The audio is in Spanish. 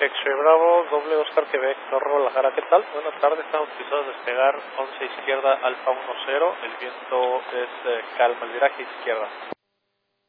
X-Ray Bravo, doble Oscar Quebec, Torre Guadalajara, ¿qué tal? Buenas tardes, estamos autorizados a despegar 11 izquierda, Alfa 10, el viento es calma, el viraje izquierda.